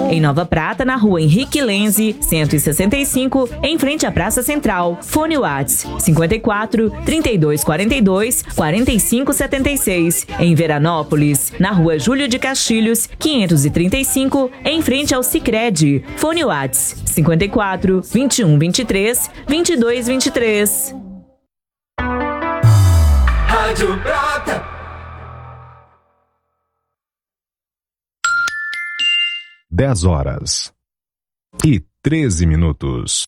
Em Nova Prata, na rua Henrique Lenze, 165, em frente à Praça Central. Fone Whats 54 3242 4576. Em Veranópolis, na rua Júlio de Castilhos, 535, em frente ao Sicredi. Fone Whats 54 2123 2223. Rádio Prata. Dez horas e 13 minutos.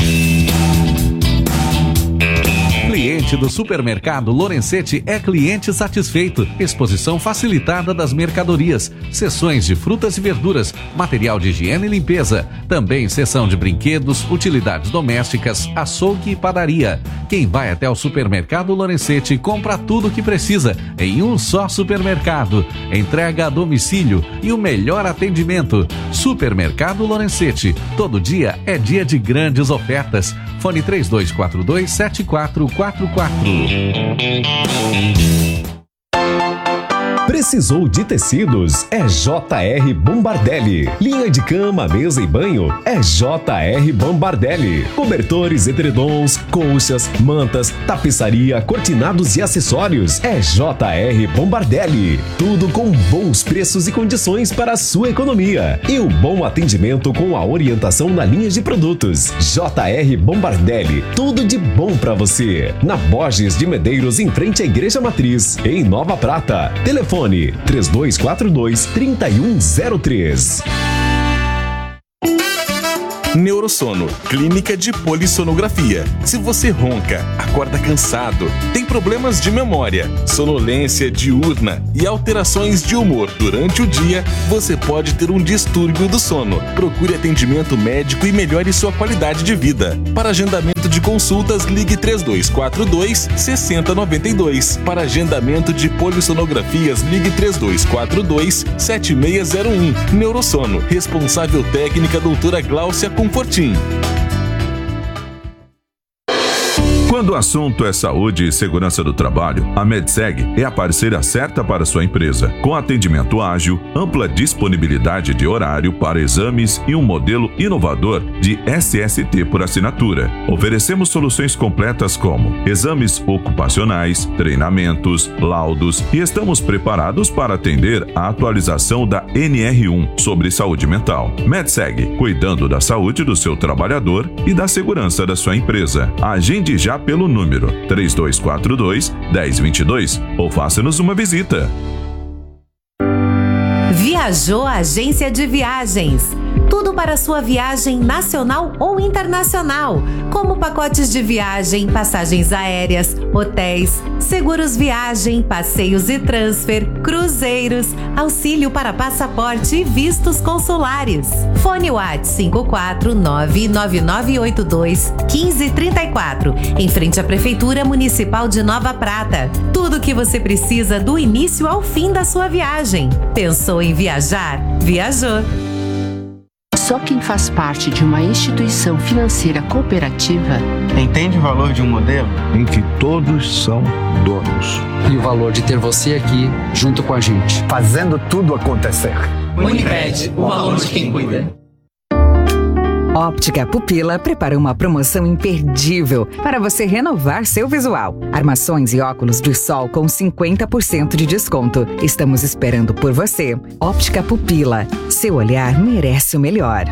Cliente do Supermercado Lorenzetti é cliente satisfeito. Exposição facilitada das mercadorias, seções de frutas e verduras, material de higiene e limpeza. Também seção de brinquedos, utilidades domésticas, açougue e padaria. Quem vai até o Supermercado Lorenzetti compra tudo o que precisa em um só supermercado. Entrega a domicílio e o melhor atendimento. Supermercado Lorenzetti. Todo dia é dia de grandes ofertas. Fone 3242-7444. Precisou de tecidos? É JR Bombardelli. Linha de cama, mesa e banho? É JR Bombardelli. Cobertores, edredons, colchas, mantas, tapeçaria, cortinados e acessórios? É JR Bombardelli. Tudo com bons preços e condições para a sua economia. E o bom atendimento com a orientação na linha de produtos. JR Bombardelli. Tudo de bom para você. Na Borges de Medeiros, em frente à Igreja Matriz, em Nova Prata. Telefone 3242-3103. Neurosono, clínica de polissonografia. Se você ronca, acorda cansado, tem problemas de memória, sonolência diurna e alterações de humor durante o dia, você pode ter um distúrbio do sono. Procure atendimento médico e melhore sua qualidade de vida. Para agendamento de consultas, ligue 3242-6092. Para agendamento de polissonografias, ligue 3242-7601. Neurosono, responsável técnica doutora Gláucia Confortim. Quando o assunto é saúde e segurança do trabalho, a MedSeg é a parceira certa para sua empresa. Com atendimento ágil, ampla disponibilidade de horário para exames e um modelo inovador de SST por assinatura. Oferecemos soluções completas como exames ocupacionais, treinamentos, laudos e estamos preparados para atender a atualização da NR1 sobre saúde mental. MedSeg, cuidando da saúde do seu trabalhador e da segurança da sua empresa. Agende já pelo número 3242-1022 ou faça-nos uma visita. Viajou a Agência de Viagens. Tudo para sua viagem nacional ou internacional, como pacotes de viagem, passagens aéreas, hotéis, seguros viagem, passeios e transfer, cruzeiros, auxílio para passaporte e vistos consulares. Fone Whats 54999821534, em frente à Prefeitura Municipal de Nova Prata. Tudo o que você precisa do início ao fim da sua viagem. Pensou em viajar? Viajou. Só quem faz parte de uma instituição financeira cooperativa entende o valor de um modelo em que todos são donos. E o valor de ter você aqui junto com a gente, fazendo tudo acontecer. Uniped, o valor de quem cuida. Óptica Pupila prepara uma promoção imperdível para você renovar seu visual. Armações e óculos de sol com 50% de desconto. Estamos esperando por você. Óptica Pupila. Seu olhar merece o melhor.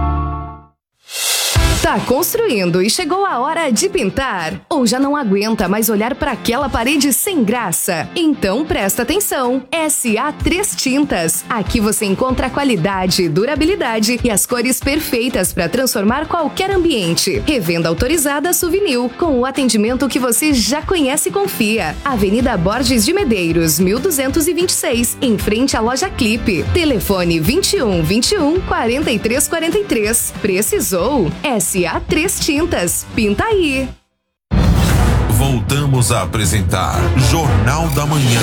Tá construindo e chegou a hora de pintar? Ou já não aguenta mais olhar para aquela parede sem graça? Então presta atenção! SA3 Tintas. Aqui você encontra qualidade, durabilidade e as cores perfeitas para transformar qualquer ambiente. Revenda autorizada Suvinil, com o atendimento que você já conhece e confia. Avenida Borges de Medeiros, 1226, em frente à loja Clipe. Telefone 21 43 43. Precisou? SA3 Tintas. Pinta aí! Voltamos a apresentar Jornal da Manhã.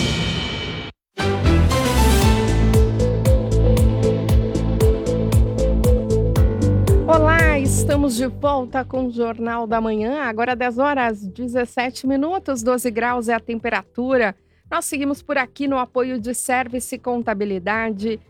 Olá, estamos de volta com o Jornal da Manhã. Agora 10 horas 17 minutos, 12 graus é a temperatura. Nós seguimos por aqui no apoio de Service Contabilidade.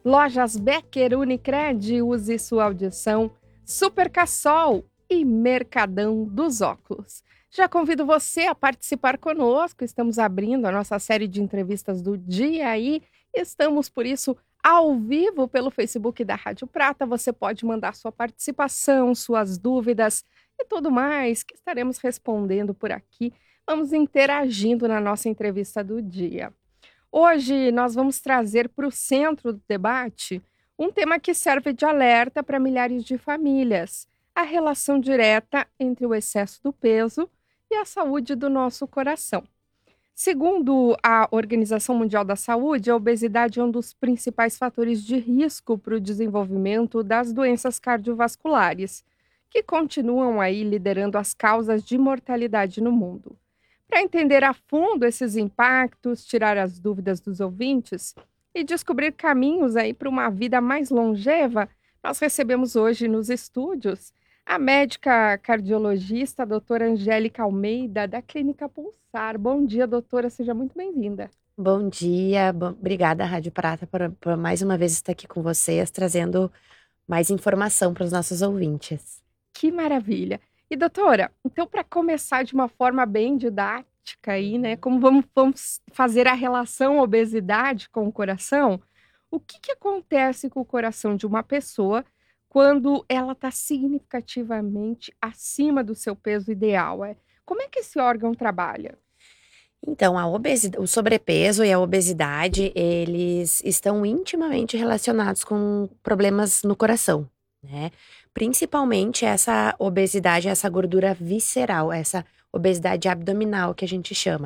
Lojas Becker, Unicred, use sua audição, Super Cassol e Mercadão dos Óculos. Já convido você a participar conosco, estamos abrindo a nossa série de entrevistas do dia aí, estamos por isso ao vivo pelo Facebook da Rádio Prata, você pode mandar sua participação, suas dúvidas e tudo mais que estaremos respondendo por aqui, vamos interagindo na nossa entrevista do dia. Hoje nós vamos trazer para o centro do debate um tema que serve de alerta para milhares de famílias, a relação direta entre o excesso do peso e a saúde do nosso coração. Segundo a Organização Mundial da Saúde, a obesidade é um dos principais fatores de risco para o desenvolvimento das doenças cardiovasculares, que continuam aí liderando as causas de mortalidade no mundo. Para entender a fundo esses impactos, tirar as dúvidas dos ouvintes e descobrir caminhos aí para uma vida mais longeva, nós recebemos hoje nos estúdios a médica cardiologista, a doutora Angélica Almeida, da Clínica Pulsar. Bom dia, doutora, seja muito bem-vinda. Bom dia, obrigada, Rádio Prata, por mais uma vez estar aqui com vocês, trazendo mais informação para os nossos ouvintes. Que maravilha! E doutora, então para começar de uma forma bem didática aí, né, como vamos fazer a relação obesidade com o coração, o que acontece com o coração de uma pessoa quando ela está significativamente acima do seu peso ideal? Como é que esse órgão trabalha? Então, o sobrepeso e a obesidade, eles estão intimamente relacionados com problemas no coração, né? Principalmente essa obesidade, essa gordura visceral, essa obesidade abdominal que a gente chama.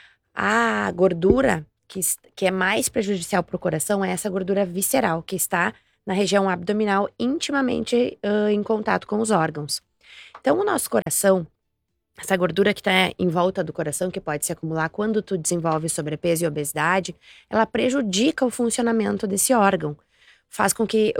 A gordura que é mais prejudicial para o coração é essa gordura visceral, que está na região abdominal, intimamente em contato com os órgãos. Então, o nosso coração, essa gordura que está em volta do coração, que pode se acumular quando tu desenvolve sobrepeso e obesidade, ela prejudica o funcionamento desse órgão. Faz com que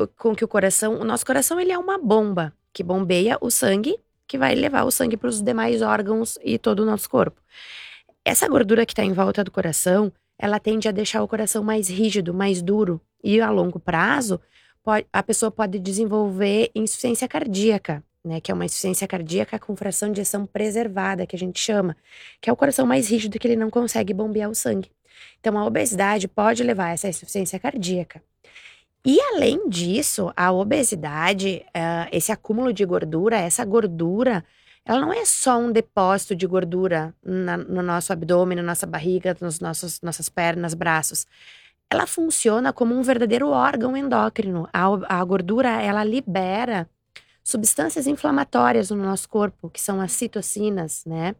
o nosso coração, ele é uma bomba que bombeia o sangue, que vai levar o sangue para os demais órgãos e todo o nosso corpo. Essa gordura que está em volta do coração, ela tende a deixar o coração mais rígido, mais duro, e a longo prazo, a pessoa pode desenvolver insuficiência cardíaca, né, que é uma insuficiência cardíaca com fração de ejeção preservada, que a gente chama, que é o coração mais rígido que ele não consegue bombear o sangue. Então, a obesidade pode levar a essa insuficiência cardíaca. E, além disso, a obesidade, esse acúmulo de gordura, essa gordura, ela não é só um depósito de gordura no nosso abdômen, na nossa barriga, nossas pernas, braços. Ela funciona como um verdadeiro órgão endócrino. A gordura, ela libera substâncias inflamatórias no nosso corpo, que são as citocinas, né?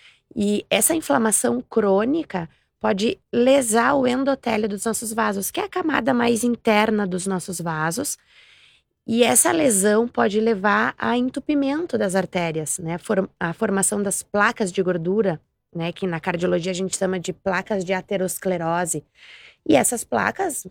E essa inflamação crônica pode lesar o endotélio dos nossos vasos, que é a camada mais interna dos nossos vasos. E essa lesão pode levar a entupimento das artérias, né? A formação das placas de gordura, né? Que na cardiologia a gente chama de placas de aterosclerose. E essas placas,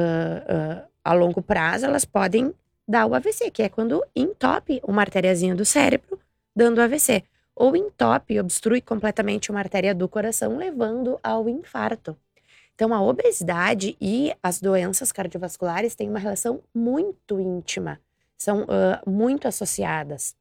a longo prazo, elas podem dar o AVC, que é quando entope uma artériazinha do cérebro, dando AVC. Ou entope e obstrui completamente uma artéria do coração, levando ao infarto. Então, a obesidade e as doenças cardiovasculares têm uma relação muito íntima, são muito associadas.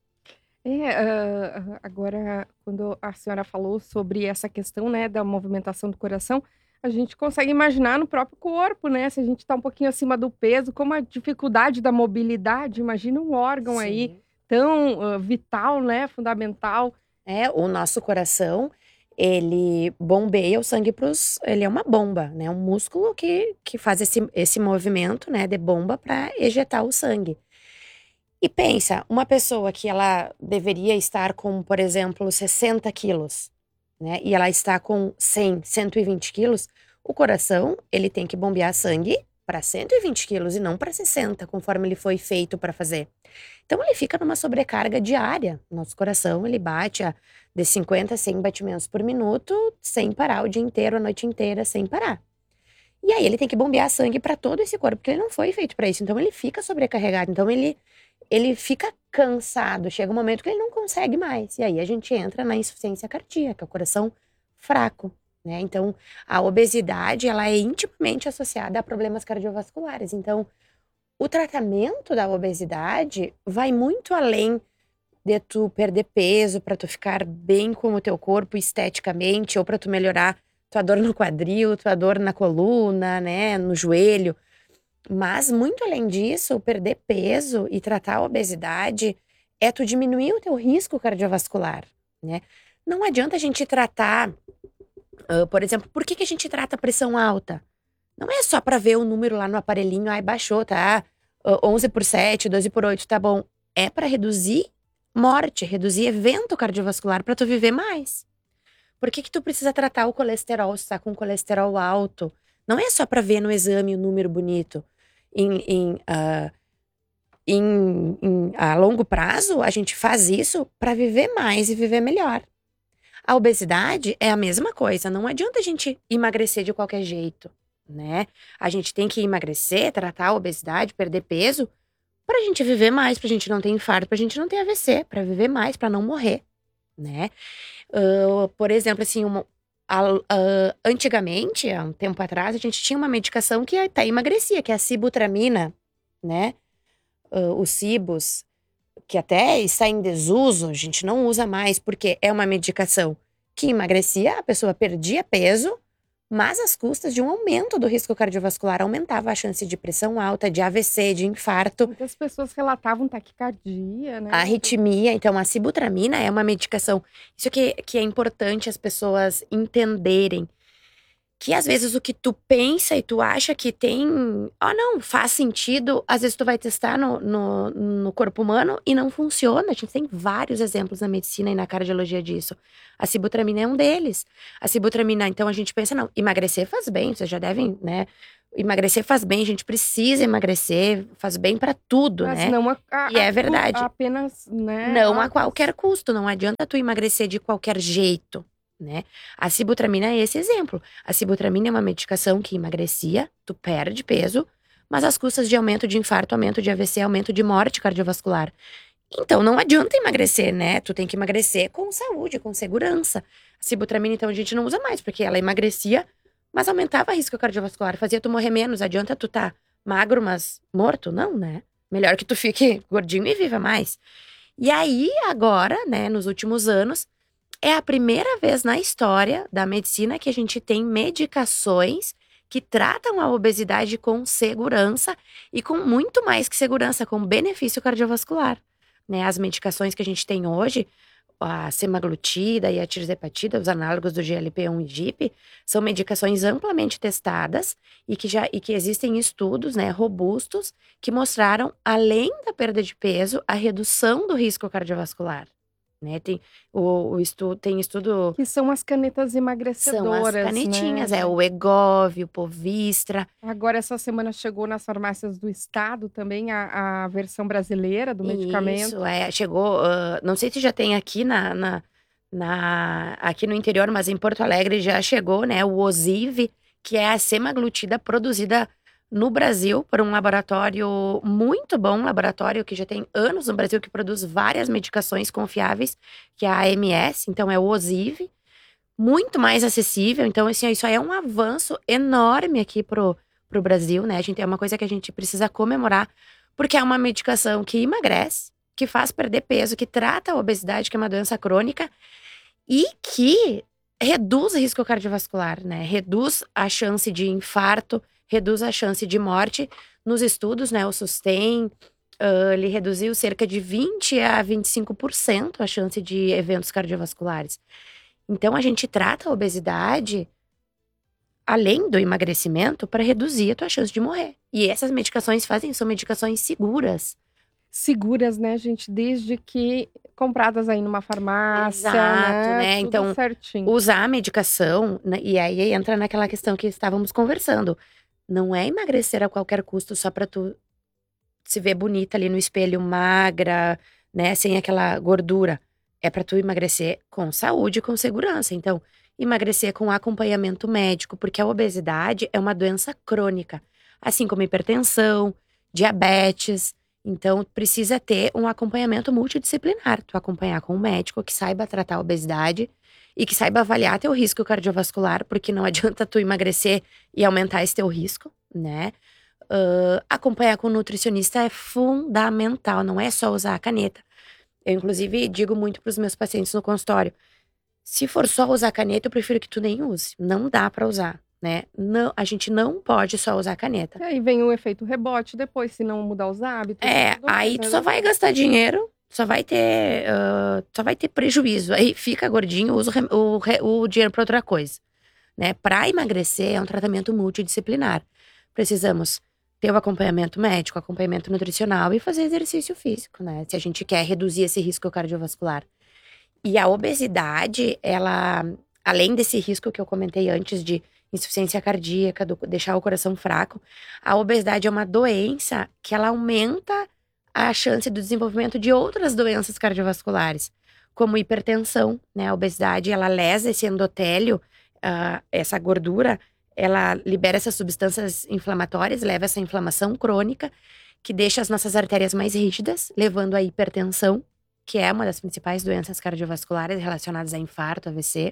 Agora, quando a senhora falou sobre essa questão, né, da movimentação do coração, a gente consegue imaginar no próprio corpo, né? Se a gente está um pouquinho acima do peso, como a dificuldade da mobilidade, imagina um órgão aí tão vital, né, fundamental. O nosso coração, ele bombeia o sangue ele é uma bomba, né? Um músculo que faz esse movimento, né, de bomba para ejetar o sangue. E pensa, uma pessoa que ela deveria estar com, por exemplo, 60 quilos, né? E ela está com 100, 120 quilos, o coração, ele tem que bombear sangue para 120 quilos e não para 60, conforme ele foi feito para fazer. Então, ele fica numa sobrecarga diária. Nosso coração, ele bate de 50 a 100 batimentos por minuto, sem parar o dia inteiro, a noite inteira, sem parar. E aí, ele tem que bombear sangue para todo esse corpo, porque ele não foi feito para isso. Então, ele fica sobrecarregado. Então, ele fica cansado. Chega um momento que ele não consegue mais. E aí, a gente entra na insuficiência cardíaca, o coração fraco, né? Então, a obesidade, ela é intimamente associada a problemas cardiovasculares. Então, o tratamento da obesidade vai muito além de tu perder peso para tu ficar bem com o teu corpo esteticamente, ou para tu melhorar tua dor no quadril, tua dor na coluna, né, no joelho. Mas, muito além disso, perder peso e tratar a obesidade é tu diminuir o teu risco cardiovascular, né? Não adianta a gente tratar, por exemplo, por que a gente trata a pressão alta? Não é só para ver o número lá no aparelhinho, baixou, tá? 11/7, 12/8, tá bom. É para reduzir morte, reduzir evento cardiovascular para tu viver mais. Por que tu precisa tratar o colesterol se tá com colesterol alto? Não é só para ver no exame o número bonito. A longo prazo, a gente faz isso para viver mais e viver melhor. A obesidade é a mesma coisa. Não adianta a gente emagrecer de qualquer jeito, né? A gente tem que emagrecer, tratar a obesidade, perder peso, pra gente viver mais, pra gente não ter infarto, pra gente não ter AVC, pra viver mais, pra não morrer, né? Por exemplo, assim, antigamente, há um tempo atrás, a gente tinha uma medicação que até emagrecia, que é a sibutramina, né? Os Cibus, que até está em desuso, a gente não usa mais, porque é uma medicação que emagrecia, a pessoa perdia peso, mas às custas de um aumento do risco cardiovascular, aumentava a chance de pressão alta, de AVC, de infarto. Muitas pessoas relatavam taquicardia, né? Arritmia. Então, a sibutramina é uma medicação. Isso que é importante as pessoas entenderem. Que às vezes o que tu pensa e tu acha que tem... não, faz sentido. Às vezes tu vai testar no corpo humano e não funciona. A gente tem vários exemplos na medicina e na cardiologia disso. A sibutramina é um deles. A sibutramina, então a gente pensa, não, emagrecer faz bem. Vocês já devem, né? Emagrecer faz bem, a gente precisa emagrecer. Faz bem pra tudo, mas né? Não e é verdade. Apenas, né? Não a qualquer custo. Não adianta tu emagrecer de qualquer jeito. Né? A sibutramina é esse exemplo. A sibutramina é uma medicação que emagrecia, tu perde peso, mas às custas de aumento de infarto, aumento de AVC, aumento de morte cardiovascular. Então não adianta emagrecer, né? Tu tem que emagrecer com saúde, com segurança. A sibutramina, então, a gente não usa mais, porque ela emagrecia, mas aumentava o risco cardiovascular, fazia tu morrer menos. Adianta tu tá magro, mas morto? Não, né? Melhor que tu fique gordinho e viva mais. E aí, agora, né, nos últimos anos, é a primeira vez na história da medicina que a gente tem medicações que tratam a obesidade com segurança e com muito mais que segurança, com benefício cardiovascular, né? As medicações que a gente tem hoje, a semaglutida e a tirzepatida, os análogos do GLP-1 e GIP, são medicações amplamente testadas e que existem estudos, né, robustos que mostraram, além da perda de peso, a redução do risco cardiovascular. Né? Tem estudo... Que são as canetas emagrecedoras, são as canetinhas, né? O Wegovy, o Povistra. Agora, essa semana chegou nas farmácias do estado também a versão brasileira do medicamento. Isso, chegou, não sei se já tem aqui aqui no interior, mas em Porto Alegre já chegou, né? O Ozivy, que é a semaglutida produzida no Brasil por um laboratório muito bom, um laboratório que já tem anos no Brasil, que produz várias medicações confiáveis, que é a AMS, então é o Ozivy, muito mais acessível. Então, assim, isso aí é um avanço enorme aqui pro Brasil, né? É uma coisa que a gente precisa comemorar, porque é uma medicação que emagrece, que faz perder peso, que trata a obesidade, que é uma doença crônica, e que reduz o risco cardiovascular, né? Reduz a chance de infarto, reduz a chance de morte. Nos estudos, né, o SUSTEM, ele reduziu cerca de 20% a 25% a chance de eventos cardiovasculares. Então, a gente trata a obesidade, além do emagrecimento, para reduzir a tua chance de morrer. E essas medicações são medicações seguras. Seguras, né, gente? Desde que compradas aí numa farmácia, exato, né? Tudo então, certinho. Usar a medicação, né, e aí entra naquela questão que estávamos conversando. Não é emagrecer a qualquer custo só pra tu se ver bonita ali no espelho, magra, né, sem aquela gordura. É pra tu emagrecer com saúde e com segurança. Então, emagrecer com acompanhamento médico, porque a obesidade é uma doença crônica, assim como hipertensão, diabetes. Então, precisa ter um acompanhamento multidisciplinar. Tu acompanhar com um médico que saiba tratar a obesidade e que saiba avaliar teu risco cardiovascular, porque não adianta tu emagrecer e aumentar esse teu risco, né? Acompanhar com o nutricionista é fundamental, não é só usar a caneta. Eu, inclusive, digo muito para os meus pacientes no consultório, se for só usar a caneta, eu prefiro que tu nem use. Não dá para usar, né? Não, a gente não pode só usar a caneta. E aí vem o efeito rebote depois, se não mudar os hábitos. Aí tu só vai gastar dinheiro, só vai ter prejuízo. Aí fica gordinho, usa o dinheiro para outra coisa, né? Para emagrecer é um tratamento multidisciplinar. Precisamos ter o acompanhamento médico, acompanhamento nutricional e fazer exercício físico, né? Se a gente quer reduzir esse risco cardiovascular. E a obesidade, ela, além desse risco que eu comentei antes de insuficiência cardíaca, deixar o coração fraco, a obesidade é uma doença que ela aumenta a chance do desenvolvimento de outras doenças cardiovasculares, como hipertensão, né? A obesidade, ela lesa esse endotélio, essa gordura, ela libera essas substâncias inflamatórias, leva essa inflamação crônica, que deixa as nossas artérias mais rígidas, levando à hipertensão, que é uma das principais doenças cardiovasculares relacionadas a infarto, AVC.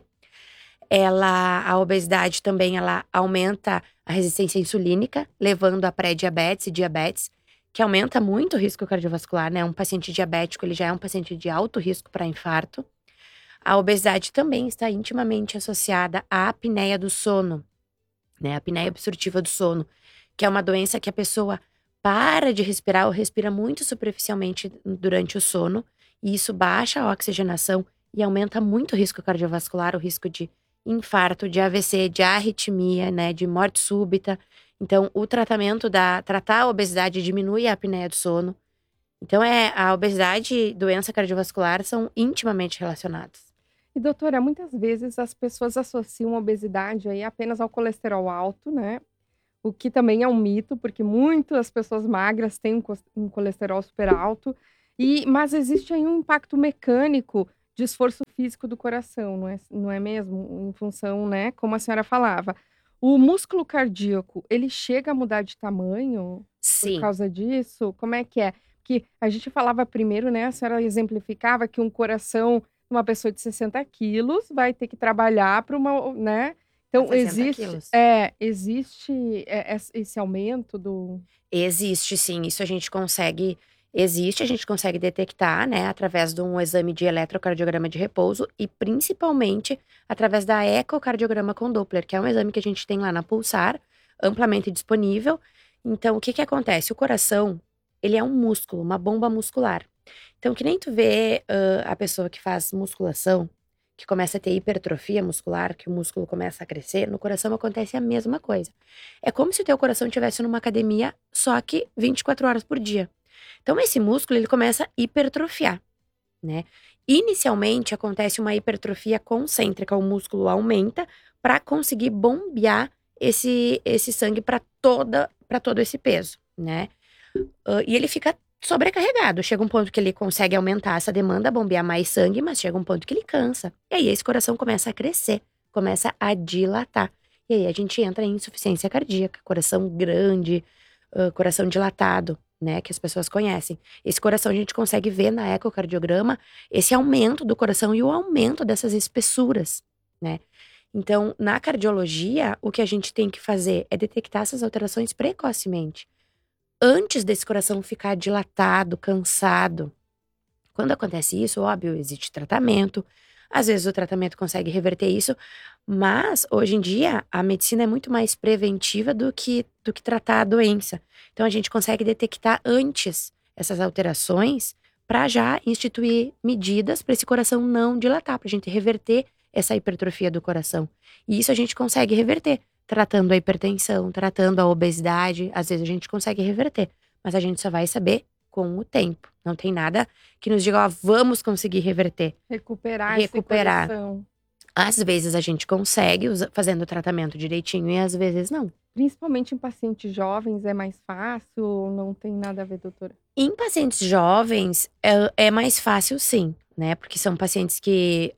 A obesidade também, ela aumenta a resistência insulínica, levando a pré-diabetes e diabetes, que aumenta muito o risco cardiovascular, né? Um paciente diabético, ele já é um paciente de alto risco para infarto. A obesidade também está intimamente associada à apneia do sono, né? A apneia obstrutiva do sono, que é uma doença que a pessoa para de respirar ou respira muito superficialmente durante o sono, e isso baixa a oxigenação e aumenta muito o risco cardiovascular, o risco de infarto, de AVC, de arritmia, né, de morte súbita. Então, o tratamento tratar a obesidade diminui a apneia do sono. Então, a obesidade e doença cardiovascular são intimamente relacionadas. E, doutora, muitas vezes as pessoas associam a obesidade aí apenas ao colesterol alto, né? O que também é um mito, porque muitas pessoas magras têm um colesterol super alto. Mas existe aí um impacto mecânico de esforço físico do coração, não é mesmo? Em função, né, como a senhora falava. O músculo cardíaco, ele chega a mudar de tamanho? Sim. Por causa disso? Como é que é? Porque a gente falava primeiro, né, a senhora exemplificava que um coração de uma pessoa de 60 quilos vai ter que trabalhar para uma, né? Então, existe esse aumento do... Existe, sim. Isso a gente consegue detectar, né, através de um exame de eletrocardiograma de repouso e principalmente através da ecocardiograma com Doppler, que é um exame que a gente tem lá na Pulsar, amplamente disponível. Então, o que acontece? O coração, ele é um músculo, uma bomba muscular. Então, que nem tu vê a pessoa que faz musculação, que começa a ter hipertrofia muscular, que o músculo começa a crescer, no coração acontece a mesma coisa. É como se o teu coração estivesse numa academia, só que 24 horas por dia. Então, esse músculo, ele começa a hipertrofiar, né? Inicialmente, acontece uma hipertrofia concêntrica, o músculo aumenta para conseguir bombear esse sangue para todo esse peso, né? E ele fica sobrecarregado. Chega um ponto que ele consegue aumentar essa demanda, bombear mais sangue, mas chega um ponto que ele cansa. E aí, esse coração começa a crescer, começa a dilatar. E aí, a gente entra em insuficiência cardíaca, coração grande, coração dilatado, né, que as pessoas conhecem. Esse coração a gente consegue ver na ecocardiograma esse aumento do coração e o aumento dessas espessuras, né? Então, na cardiologia, o que a gente tem que fazer é detectar essas alterações precocemente, antes desse coração ficar dilatado, cansado. Quando acontece isso, óbvio, existe tratamento. Às vezes o tratamento consegue reverter isso, mas hoje em dia a medicina é muito mais preventiva do que tratar a doença. Então a gente consegue detectar antes essas alterações para já instituir medidas para esse coração não dilatar, para a gente reverter essa hipertrofia do coração. E isso a gente consegue reverter, tratando a hipertensão, tratando a obesidade. Às vezes a gente consegue reverter, mas a gente só vai saber com o tempo. Não tem nada que nos diga, ó, vamos conseguir reverter. Recuperar. Esse coração. Às vezes a gente consegue, fazendo o tratamento direitinho, e às vezes não. Principalmente em pacientes jovens é mais fácil ou não tem nada a ver, doutora? Em pacientes jovens é mais fácil, sim, né? Porque são pacientes que,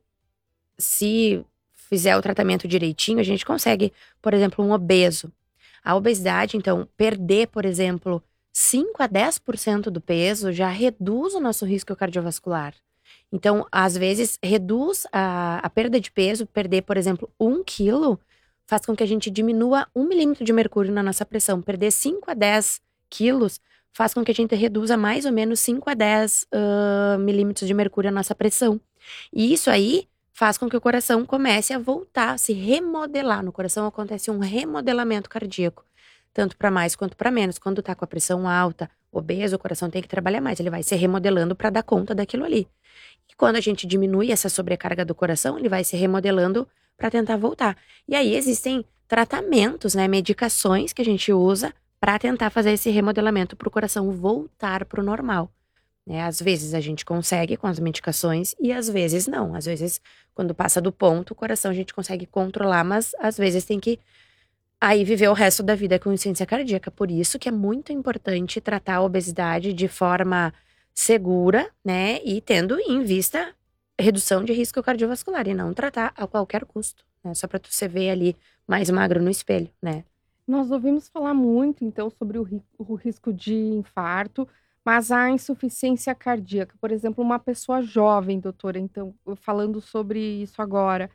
se fizer o tratamento direitinho, a gente consegue, por exemplo, um obeso. A obesidade, então, perder, por exemplo, 5 a 10% do peso já reduz o nosso risco cardiovascular. Então, às vezes, reduz a perda de peso. Perder, por exemplo, 1 quilo faz com que a gente diminua 1 milímetro de mercúrio na nossa pressão. Perder 5 a 10 quilos faz com que a gente reduza mais ou menos 5 a 10 milímetros de mercúrio na nossa pressão. E isso aí faz com que o coração comece a voltar, a se remodelar. No coração acontece um remodelamento cardíaco, tanto para mais quanto para menos. Quando tá com a pressão alta, obeso, o coração tem que trabalhar mais. Ele vai se remodelando para dar conta daquilo ali. E quando a gente diminui essa sobrecarga do coração, ele vai se remodelando para tentar voltar. E aí existem tratamentos, né, medicações que a gente usa para tentar fazer esse remodelamento para o coração voltar para o normal. Né? Às vezes a gente consegue com as medicações e às vezes não. Às vezes, quando passa do ponto, o coração a gente consegue controlar, mas às vezes tem que aí viver o resto da vida com insuficiência cardíaca. Por isso que é muito importante tratar a obesidade de forma segura, né? E tendo em vista redução de risco cardiovascular e não tratar a qualquer custo, né? Só para tu se ver ali mais magro no espelho, né? Nós ouvimos falar muito, então, sobre o risco de infarto, mas a insuficiência cardíaca, por exemplo, uma pessoa jovem, doutora, então, falando sobre isso agora,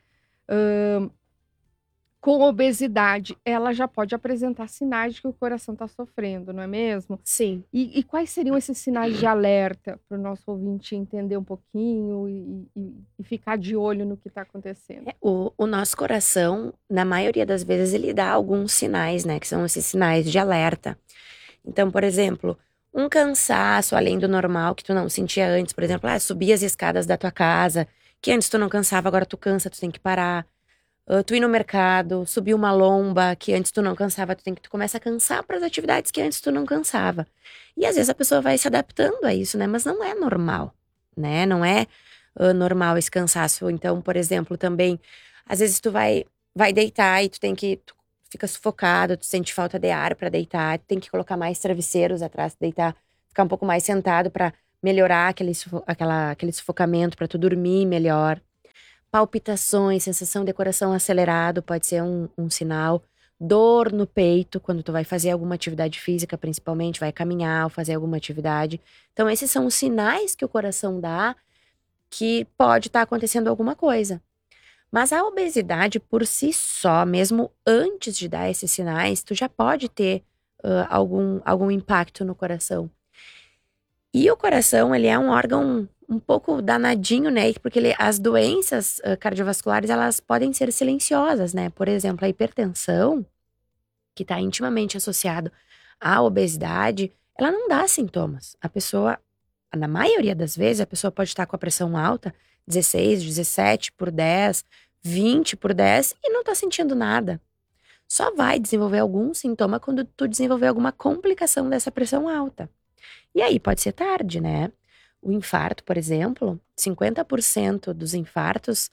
com obesidade, ela já pode apresentar sinais de que o coração está sofrendo, não é mesmo? Sim. E quais seriam esses sinais de alerta para o nosso ouvinte entender um pouquinho e ficar de olho no que está acontecendo? O nosso coração, na maioria das vezes, ele dá alguns sinais, né? Que são esses sinais de alerta. Então, por exemplo, um cansaço além do normal que tu não sentia antes. Por exemplo, subir as escadas da tua casa, que antes tu não cansava, agora tu cansa, tu tem que parar. Tu ir no mercado, subir uma lomba que antes tu não cansava, tu começa a cansar para as atividades que antes tu não cansava. E às vezes a pessoa vai se adaptando a isso, né? Mas não é normal, né? Não é normal esse cansaço. Então, por exemplo, também, às vezes tu vai deitar e tu fica sufocado, tu sente falta de ar para deitar, tu tem que colocar mais travesseiros atrás, deitar, ficar um pouco mais sentado para melhorar aquele sufocamento, para tu dormir melhor. Palpitações, sensação de coração acelerado pode ser um sinal. Dor no peito, quando tu vai fazer alguma atividade física, principalmente, vai caminhar ou fazer alguma atividade. Então, esses são os sinais que o coração dá que pode estar acontecendo alguma coisa. Mas a obesidade por si só, mesmo antes de dar esses sinais, tu já pode ter algum impacto no coração. E o coração, ele é um órgão um pouco danadinho, né? Porque as doenças cardiovasculares, elas podem ser silenciosas, né? Por exemplo, a hipertensão, que está intimamente associado à obesidade, ela não dá sintomas. A pessoa, na maioria das vezes, a pessoa pode estar com a pressão alta, 16, 17 por 10, 20 por 10, e não tá sentindo nada. Só vai desenvolver algum sintoma quando tu desenvolver alguma complicação dessa pressão alta. E aí pode ser tarde, né? O infarto, por exemplo, 50% dos infartos,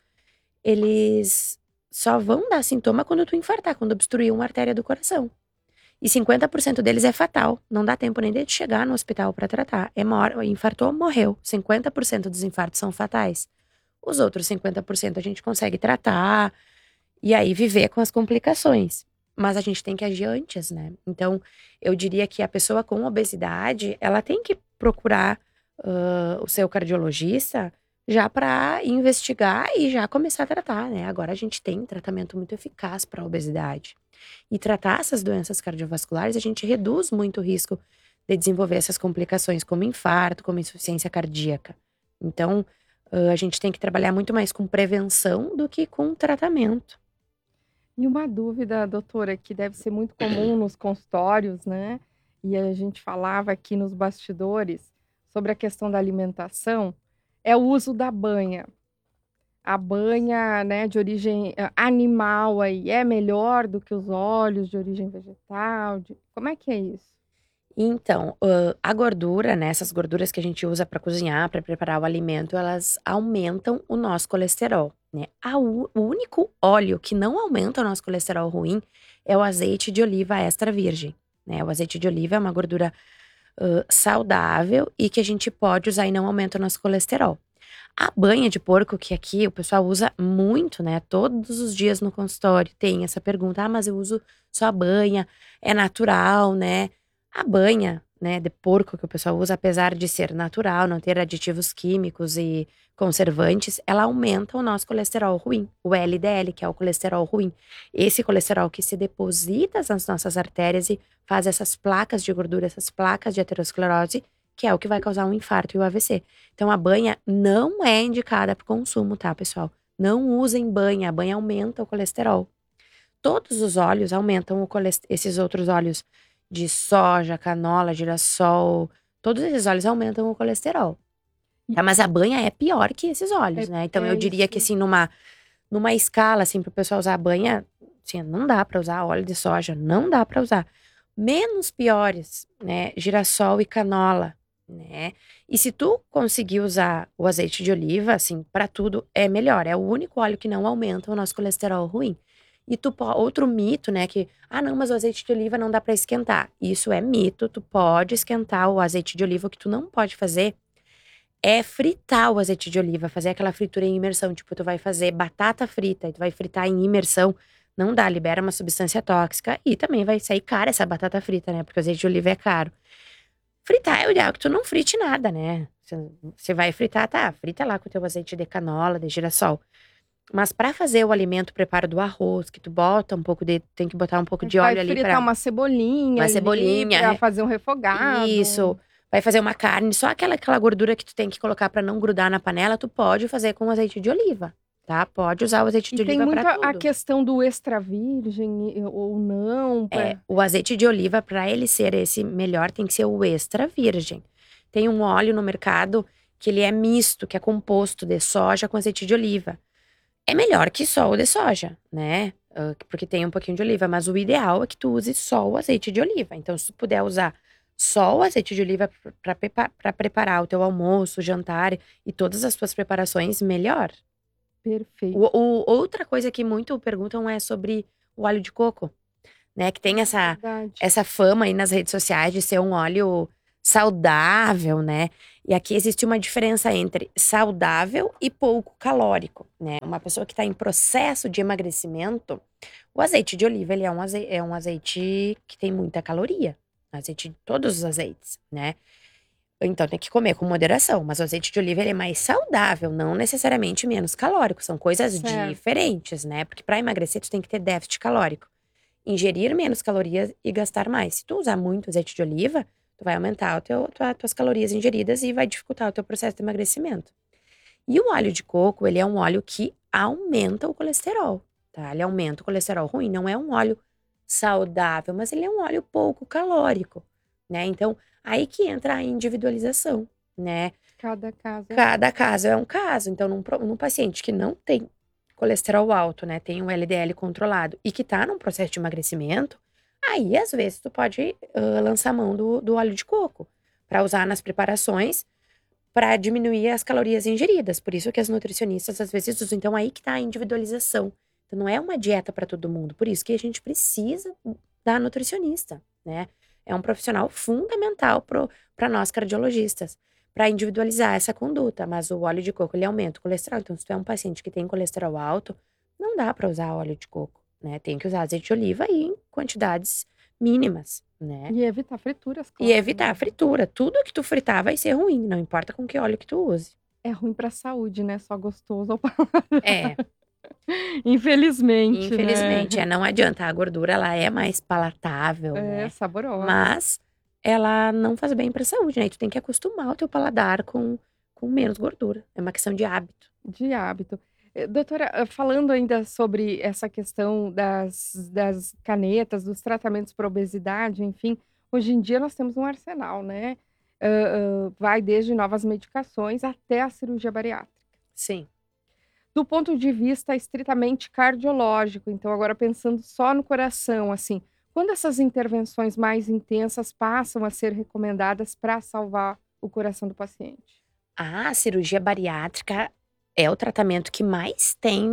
eles só vão dar sintoma quando tu infartar, quando obstruir uma artéria do coração. E 50% deles é fatal. Não dá tempo nem de chegar no hospital para tratar. Infartou, morreu. 50% dos infartos são fatais. Os outros 50% a gente consegue tratar e aí viver com as complicações. Mas a gente tem que agir antes, né? Então, eu diria que a pessoa com obesidade, ela tem que procurar o seu cardiologista já para investigar e já começar a tratar, né? Agora a gente tem tratamento muito eficaz para a obesidade. E tratar essas doenças cardiovasculares, a gente reduz muito o risco de desenvolver essas complicações como infarto, como insuficiência cardíaca. Então, a gente tem que trabalhar muito mais com prevenção do que com tratamento. E uma dúvida, doutora, que deve ser muito comum nos consultórios, né? E a gente falava aqui nos bastidores sobre a questão da alimentação, é o uso da banha. A banha, né, de origem animal aí é melhor do que os óleos de origem vegetal? Como é que é isso? Então, a gordura, né, essas gorduras que a gente usa para cozinhar, para preparar o alimento, elas aumentam o nosso colesterol, né? O único óleo que não aumenta o nosso colesterol ruim é o azeite de oliva extra virgem, né? O azeite de oliva é uma gordura saudável e que a gente pode usar e não aumenta o nosso colesterol. A banha de porco, que aqui o pessoal usa muito, né? Todos os dias no consultório tem essa pergunta: mas eu uso só a banha, é natural, né? A banha né, de porco que o pessoal usa, apesar de ser natural, não ter aditivos químicos e conservantes, ela aumenta o nosso colesterol ruim, o LDL, que é o colesterol ruim. Esse colesterol que se deposita nas nossas artérias e faz essas placas de gordura, essas placas de aterosclerose, que é o que vai causar um infarto e o AVC. Então, a banha não é indicada para consumo, tá, pessoal? Não usem banha, a banha aumenta o colesterol. Todos os óleos aumentam esses outros óleos de soja, canola, girassol, todos esses óleos aumentam o colesterol. Tá? Mas a banha é pior que esses óleos, né? Então, eu diria que, assim, numa escala, assim, para o pessoal usar a banha, assim, não dá para usar óleo de soja, não dá para usar. Menos piores, né? Girassol e canola, né? E se tu conseguir usar o azeite de oliva, assim, para tudo, é melhor. É o único óleo que não aumenta o nosso colesterol ruim. E outro mito, né, que, não, mas o azeite de oliva não dá para esquentar. Isso é mito, tu pode esquentar o azeite de oliva. O que tu não pode fazer é fritar o azeite de oliva, fazer aquela fritura em imersão. Tipo, tu vai fazer batata frita e tu vai fritar em imersão. Não dá, libera uma substância tóxica e também vai sair cara essa batata frita, né, porque o azeite de oliva é caro. Fritar é o ideal que tu não frite nada, né? Você vai fritar, frita lá com o teu azeite de canola, de girassol. Mas para fazer o alimento, o preparo do arroz, que tu bota tem que botar um pouco de óleo ali pra... Vai fritar uma cebolinha pra fazer um refogado. Isso. Vai fazer uma carne, só aquela gordura que tu tem que colocar para não grudar na panela, tu pode fazer com azeite de oliva, tá? Pode usar o azeite de oliva para tudo. Tem muito a questão do extra virgem ou não. O azeite de oliva, para ele ser esse melhor, tem que ser o extra virgem. Tem um óleo no mercado que ele é misto, que é composto de soja com azeite de oliva. É melhor que só o de soja, né? Porque tem um pouquinho de oliva, mas o ideal é que tu use só o azeite de oliva. Então, se tu puder usar só o azeite de oliva para preparar o teu almoço, o jantar e todas as tuas preparações, melhor. Perfeito. Outra coisa que muito perguntam é sobre o óleo de coco, né? Que tem essa fama aí nas redes sociais de ser um óleo saudável, né? E aqui existe uma diferença entre saudável e pouco calórico, né? Uma pessoa que está em processo de emagrecimento, o azeite de oliva, ele é um azeite que tem muita caloria. Azeite de todos os azeites, né? Então tem que comer com moderação. Mas o azeite de oliva, ele é mais saudável, não necessariamente menos calórico. São coisas diferentes, né? Porque para emagrecer, tu tem que ter déficit calórico. Ingerir menos calorias e gastar mais. Se tu usar muito azeite de oliva, tu vai aumentar tuas calorias ingeridas e vai dificultar o teu processo de emagrecimento. E o óleo de coco, ele é um óleo que aumenta o colesterol, tá? Ele aumenta o colesterol ruim, não é um óleo saudável, mas ele é um óleo pouco calórico, né? Então, aí que entra a individualização, né? Cada caso é um caso. Então, num paciente que não tem colesterol alto, né? Tem um LDL controlado e que tá num processo de emagrecimento, aí, às vezes, tu pode lançar mão do óleo de coco para usar nas preparações para diminuir as calorias ingeridas. Por isso que as nutricionistas, às vezes, usam. Então, aí que tá a individualização. Então, não é uma dieta para todo mundo. Por isso que a gente precisa da nutricionista, né? É um profissional fundamental para nós cardiologistas, para individualizar essa conduta. Mas o óleo de coco, ele aumenta o colesterol. Então, se tu é um paciente que tem colesterol alto, não dá para usar óleo de coco, né? Tem que usar azeite de oliva aí em quantidades mínimas, né? E evitar frituras, claro. E evitar a fritura. Tudo que tu fritar vai ser ruim, não importa com que óleo que tu use. É ruim pra saúde, né? Só gostoso ou É. Infelizmente, né? Não adianta. A gordura, ela é mais palatável, né? Saborosa. Mas ela não faz bem pra saúde, né? E tu tem que acostumar o teu paladar com menos gordura. É uma questão de hábito. De hábito. Doutora, falando ainda sobre essa questão das canetas, dos tratamentos para obesidade, enfim, hoje em dia nós temos um arsenal, né? Vai desde novas medicações até a cirurgia bariátrica. Sim. Do ponto de vista estritamente cardiológico, então agora pensando só no coração, assim, quando essas intervenções mais intensas passam a ser recomendadas para salvar o coração do paciente? A cirurgia bariátrica é o tratamento que mais tem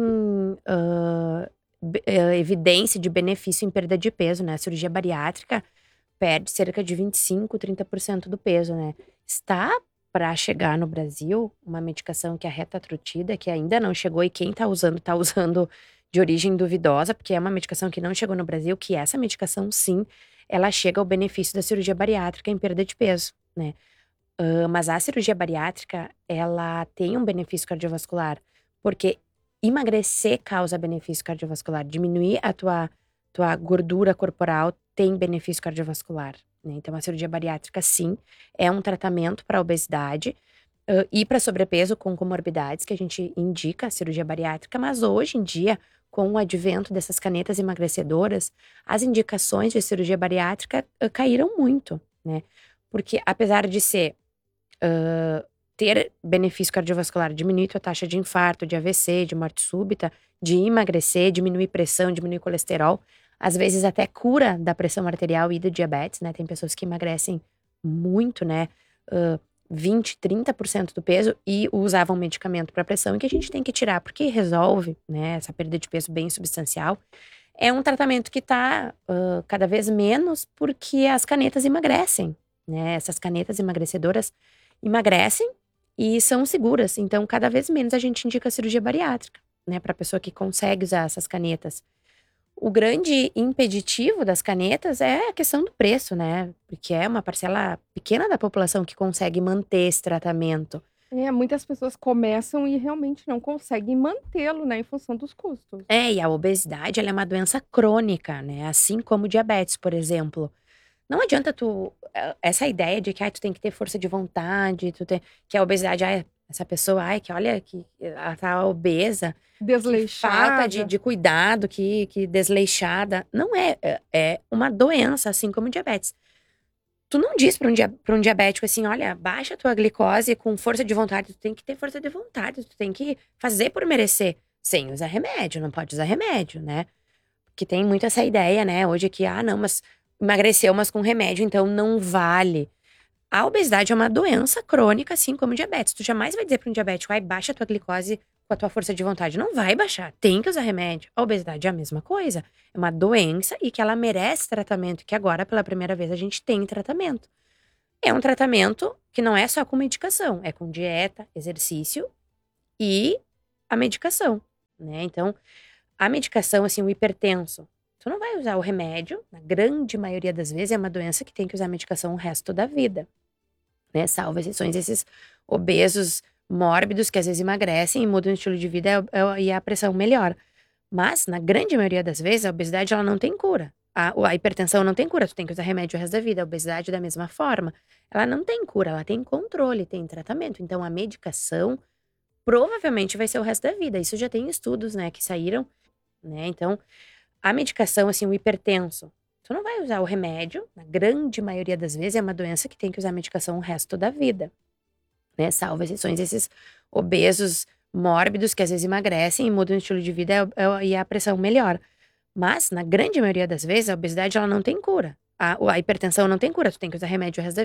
evidência de benefício em perda de peso, né? A cirurgia bariátrica perde cerca de 25, 30% do peso, né? Está para chegar no Brasil uma medicação que é a retatrutida, que ainda não chegou e quem tá usando de origem duvidosa, porque é uma medicação que não chegou no Brasil, que essa medicação, sim, ela chega ao benefício da cirurgia bariátrica em perda de peso, né? Mas a cirurgia bariátrica, ela tem um benefício cardiovascular, porque emagrecer causa benefício cardiovascular, diminuir a tua gordura corporal tem benefício cardiovascular, né? Então a cirurgia bariátrica, sim, é um tratamento para obesidade e para sobrepeso com comorbidades que a gente indica a cirurgia bariátrica, mas hoje em dia, com o advento dessas canetas emagrecedoras, as indicações de cirurgia bariátrica caíram muito, né? Porque apesar de ter benefício cardiovascular, diminuir a taxa de infarto, de AVC, de morte súbita, de emagrecer, diminuir pressão, diminuir colesterol, às vezes até cura da pressão arterial e do diabetes, né? Tem pessoas que emagrecem muito, né? 20, 30% do peso e usavam medicamento para pressão e que a gente tem que tirar porque resolve, né? Essa perda de peso bem substancial. É um tratamento que tá cada vez menos porque as canetas emagrecem, né? Essas canetas emagrecedoras emagrecem e são seguras. Então, cada vez menos a gente indica a cirurgia bariátrica, né? Para pessoa que consegue usar essas canetas. O grande impeditivo das canetas é a questão do preço, né? Porque é uma parcela pequena da população que consegue manter esse tratamento. Muitas pessoas começam e realmente não conseguem mantê-lo, né? Em função dos custos. E a obesidade, ela é uma doença crônica, né? Assim como o diabetes, por exemplo. Não adianta essa ideia de que tu tem que ter força de vontade, que a obesidade, essa pessoa, que olha, que ela tá obesa, desleixada, falta de cuidado, que desleixada. Não é uma doença, assim como o diabetes. Tu não diz pra um diabético assim, olha, baixa a tua glicose com força de vontade. Tu tem que ter força de vontade, tu tem que fazer por merecer, sem usar remédio, não pode usar remédio, né? Porque tem muito essa ideia, né, hoje que, não, mas emagreceu, mas com remédio, então não vale. A obesidade é uma doença crônica, assim como o diabetes. Tu jamais vai dizer para um diabético, baixa a tua glicose com a tua força de vontade. Não vai baixar, tem que usar remédio. A obesidade é a mesma coisa. É uma doença e que ela merece tratamento, e que agora, pela primeira vez, a gente tem tratamento. É um tratamento que não é só com medicação, é com dieta, exercício e a medicação, né? Então, a medicação, assim, o hipertenso, tu não vai usar o remédio, na grande maioria das vezes é uma doença que tem que usar medicação o resto da vida, né? Salvo exceções, esses obesos mórbidos que às vezes emagrecem e mudam o estilo de vida e a pressão melhora. Mas, na grande maioria das vezes, a obesidade ela não tem cura. A hipertensão não tem cura, tu tem que usar remédio o resto da vida. A obesidade, da mesma forma, ela não tem cura, ela tem controle, tem tratamento. Então, a medicação provavelmente vai ser o resto da vida. Isso já tem estudos, né, que saíram, né? Então, a medicação, assim, o hipertenso, tu não vai usar o remédio, na grande maioria das vezes é uma doença que tem que usar medicação o resto da vida, né? Salvo exceções, esses obesos mórbidos que às vezes emagrecem e mudam o estilo de vida e a pressão melhora. Mas, na grande maioria das vezes, a obesidade ela não tem cura. A hipertensão não tem cura, tu tem que usar remédio o resto da vida.